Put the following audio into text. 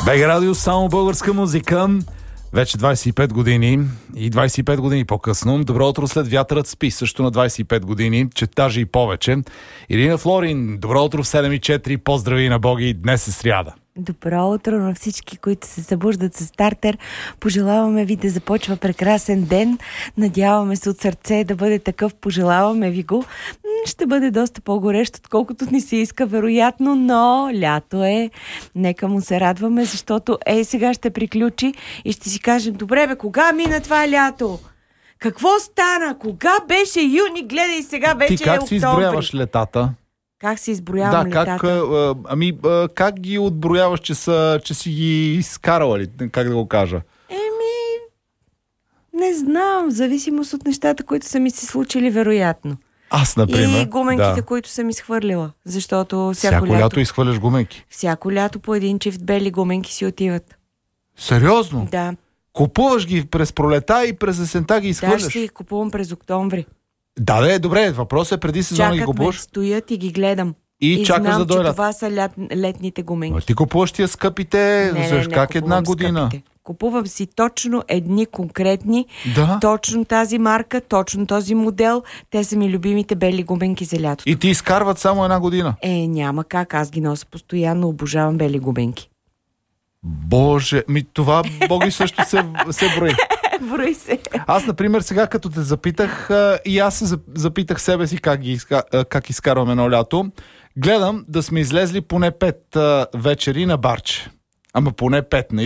БГ Радио, само българска музика. Вече 25 години и 25 години по-късно. Добро утро след вятърът спи, също на 25 години, че даже и повече. Ирина Флорин, добро утро в 7:04, поздрави на Боги, днес е сряда. Добро утро на всички, които се събуждат с стартер. Пожелаваме ви да започва прекрасен ден. Надяваме се от сърце да бъде такъв. Пожелаваме ви го. Ще бъде доста по-горещо, отколкото ни се иска, вероятно, но лято е. Нека му се радваме, защото сега ще приключи и ще си кажем, добре бе, кога мина това лято? Какво стана? Кога беше юни? Гледай, сега вече е октомври. Ти как си изброяваш летата? Как си изброявам летата? Как ги отброяваш, че си ги изкарала ли? Как да го кажа? Не знам. В зависимост от нещата, които са ми се случили, вероятно. Аз, например. И гуменките, които съм изхвърлила. Защото всяко лято изхвърляш гуменки? Всяко лято по един чифт бели гуменки си отиват. Сериозно? Да. Купуваш ги през пролета и през есента ги изхвърляш? Да, ще ги купувам през октомври. Да, добре. Въпросът е преди сезона ги купуваш. Чакат ме, стоят и ги гледам. И чакаш знам, да дойдат. Че това са летните гуменки. Но ти купуваш тия скъпите, не, как една година? Скъпите. Купувам си точно едни конкретни, точно тази марка, точно този модел. Те са ми любимите бели гуменки за лятото. И ти изкарват само една година? Няма как, аз ги нося постоянно, обожавам бели гуменки. Боже, това Боги също се брои. Брои се. Аз, например, сега като те запитах, и аз се запитах себе си как изкарвам едно лято. Гледам да сме излезли поне 5 вечери на барче. Ама поне 5,